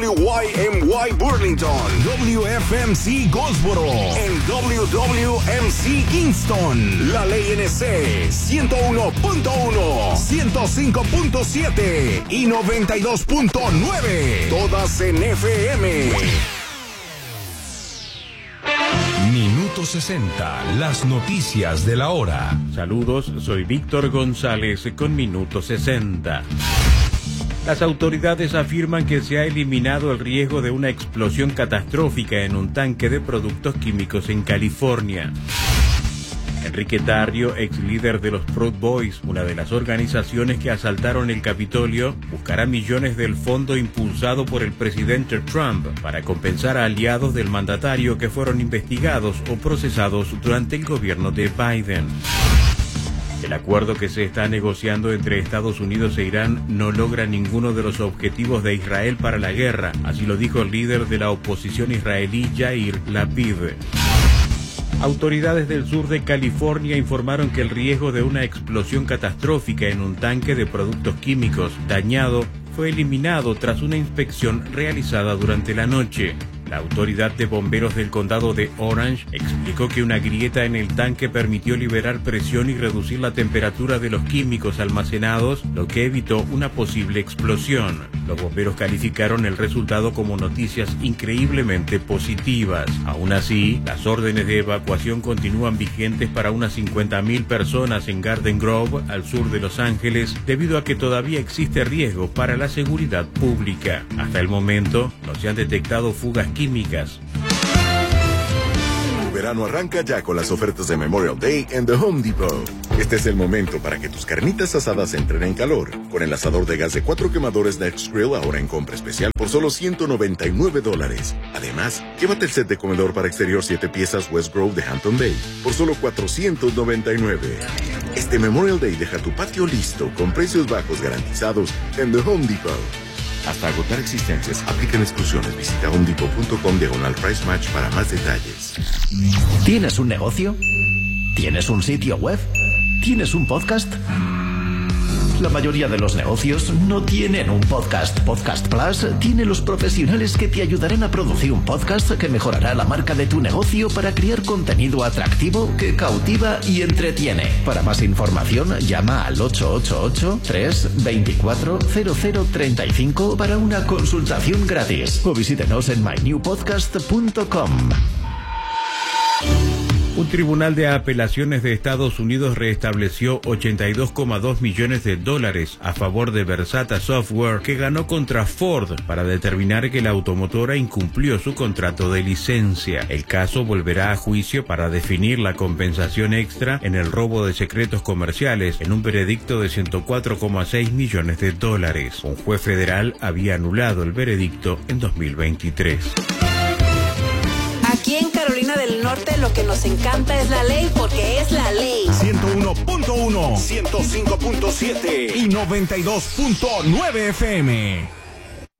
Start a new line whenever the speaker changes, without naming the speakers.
WYMY Burlington, WFMC Goldsboro, en WWMC Kingston, La Ley NC 101.1, 105.7 y 92.9, todas en FM.
Minuto 60, las noticias de la hora.
Saludos, soy Víctor González con Minuto 60. Las autoridades afirman que se ha eliminado el riesgo de una explosión catastrófica en un tanque de productos químicos en California. Enrique Tarrio, ex líder de los Proud Boys, una de las organizaciones que asaltaron el Capitolio, buscará millones del fondo impulsado por el presidente Trump para compensar a aliados del mandatario que fueron investigados o procesados durante el gobierno de Biden. El acuerdo que se está negociando entre Estados Unidos e Irán no logra ninguno de los objetivos de Israel para la guerra, así lo dijo el líder de la oposición israelí Yair Lapid. Autoridades del sur de California informaron que el riesgo de una explosión catastrófica en un tanque de productos químicos dañado fue eliminado tras una inspección realizada durante la noche. La autoridad de bomberos del condado de Orange explicó que una grieta en el tanque permitió liberar presión y reducir la temperatura de los químicos almacenados, lo que evitó una posible explosión. Los bomberos calificaron el resultado como noticias increíblemente positivas. Aún así, las órdenes de evacuación continúan vigentes para unas 50,000 personas en Garden Grove, al sur de Los Ángeles, debido a que todavía existe riesgo para la seguridad pública. Hasta el momento, no se han detectado fugas químicas.
Tu verano arranca ya con las ofertas de Memorial Day en The Home Depot. Este es el momento para que tus carnitas asadas entren en calor. Con el asador de gas de 4 quemadores Next Grill ahora en compra especial por solo $199. Además, llévate el set de comedor para exterior 7 piezas West Grove de Hampton Bay por solo $499. Este Memorial Day deja tu patio listo con precios bajos garantizados en The Home Depot. Hasta agotar existencias, aplican exclusiones. Visita homedepot.com/price match para más detalles.
¿Tienes un negocio? ¿Tienes un sitio web? ¿Tienes un podcast? La mayoría de los negocios no tienen un podcast. Podcast Plus tiene los profesionales que te ayudarán a producir un podcast que mejorará la marca de tu negocio para crear contenido atractivo que cautiva y entretiene. Para más información, llama al 888-324-0035 para una consultación gratis o visítenos en mynewpodcast.com.
Un tribunal de apelaciones de Estados Unidos restableció $82,2 millones a favor de Versata Software, que ganó contra Ford para determinar que la automotora incumplió su contrato de licencia. El caso volverá a juicio para definir la compensación extra en el robo de secretos comerciales en un veredicto de $104,6 millones. Un juez federal había anulado el veredicto en 2023.
Aquí en Carolina del Norte lo que nos encanta es la ley, porque es la ley.
101.1, 105.7 y 92.9 FM.